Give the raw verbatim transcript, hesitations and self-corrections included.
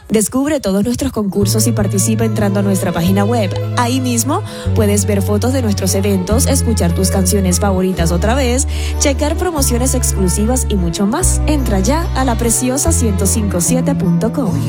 Descubre todos nuestros concursos y participa entrando a nuestra página web. Ahí mismo puedes ver fotos de nuestros eventos, escuchar tus canciones favoritas otra vez, checar promociones exclusivas y mucho más. Entra ya a la preciosa ciento cincuenta y siete punto com.